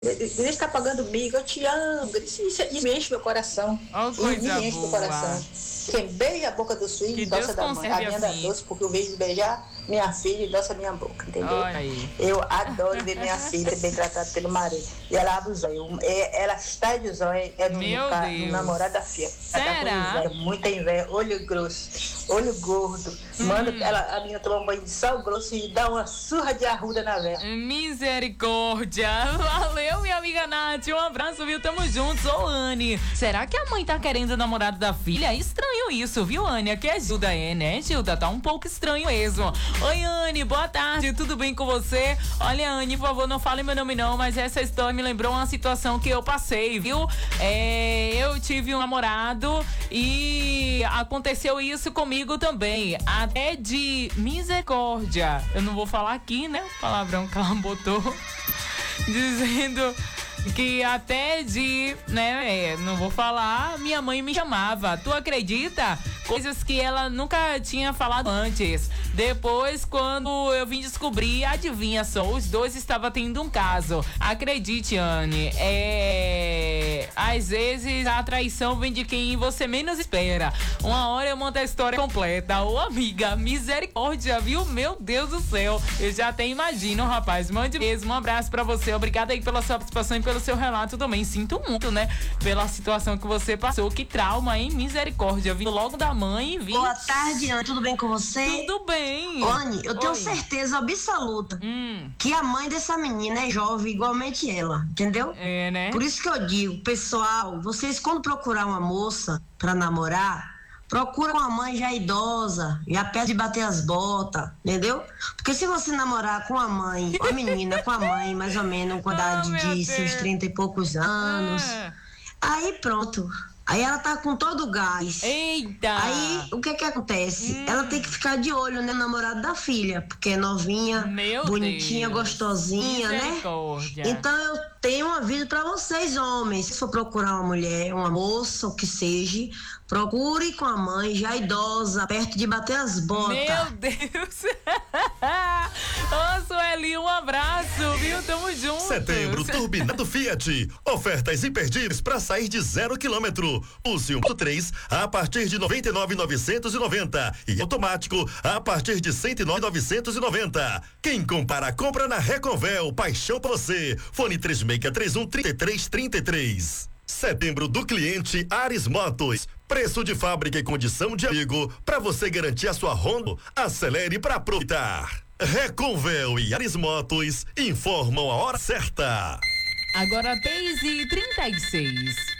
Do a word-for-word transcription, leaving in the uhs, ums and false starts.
Ele está pagando miga, eu te amo. Isso, isso, isso me enche meu coração. Oh, coisa me enche boa. meu coração. Quem beija a boca dos filhos, doce da mãe. A minha da doce, porque eu vejo beijar minha filha e doce a minha boca, entendeu? Ai. Eu adoro ver minha filha ser bem tratada pelo marido. E ela abre os olhos. Ela está de zóio, é no, no, no namorado da filha. Será? Ela tá com muita inveja, olho grosso, olho gordo. Hum. Manda ela, a menina tomar um banho de sal grosso e dá uma surra de arruda na vela. Misericórdia. Valeu, minha amiga Nath. Um abraço, viu? Tamo juntos. Ô, Anne, será que a mãe tá querendo o namorado da filha? É estranho isso, viu, Anne? Aqui é Gilda, é, né, Gilda? Tá um pouco estranho mesmo. Oi, Anne, boa tarde. Tudo bem com você? Olha, Anne, por favor, não fale meu nome não, mas essa história me lembrou uma situação que eu passei, viu? É, eu tive um namorado e aconteceu isso comigo também. Até de misericórdia. Eu não vou falar aqui, né? O palavrão que ela botou. Dizendo que até de, né, é, não vou falar, minha mãe me chamava. Tu acredita? Coisas que ela nunca tinha falado antes. Depois, quando eu vim descobrir, adivinha só, os dois estavam tendo um caso. Acredite, Anne, é... às vezes a traição vem de quem você menos espera. Uma hora eu monto a história completa. Ô, amiga, misericórdia, viu? Meu Deus do céu. Eu já até imagino, rapaz. Mande mesmo um abraço pra você. Obrigada aí pela sua participação e pelo seu relato também. Sinto muito, né? Pela situação que você passou. Que trauma, hein? Misericórdia. Vindo logo da mãe, viu? Boa tarde, Anne. Tudo bem com você? Tudo bem. Anne, eu tenho Oi. certeza absoluta hum. que a mãe dessa menina é jovem igualmente ela, entendeu? É, né? Por isso que eu digo, pessoal, vocês quando procurar uma moça pra namorar, procura uma mãe já idosa, já perto de bater as botas, entendeu? Porque se você namorar com a mãe, uma menina com a mãe, mais ou menos com a idade Oh, de seus trinta e poucos anos, Ah. aí pronto. Aí ela tá com todo o gás. Eita! Aí, o que que acontece? Hum. Ela tem que ficar de olho, né, no namorado da filha, porque é novinha, Meu bonitinha, Deus. gostosinha, né? Misericórdia. Então eu tenho um aviso pra vocês, homens. Se for procurar uma mulher, uma moça, o que seja, procure com a mãe já idosa, perto de bater as botas. Meu Deus! Ô, Sueli, um abraço, viu? Tamo junto. Setembro, turbinado Fiat. Ofertas imperdíveis para sair de zero quilômetro. O Ciumpo três a partir de noventa e nove mil novecentos e noventa e automático a partir de cento e nove mil novecentos e noventa. Quem compara, compra na Reconvel. Paixão pra você. Fone três seis três um, três três três três. Setembro do cliente Ares Motos. Preço de fábrica e condição de amigo para você garantir a sua Honda. Acelere para aproveitar. Reconvel e Ares Motos informam a hora certa. Agora dez e trinta e seis.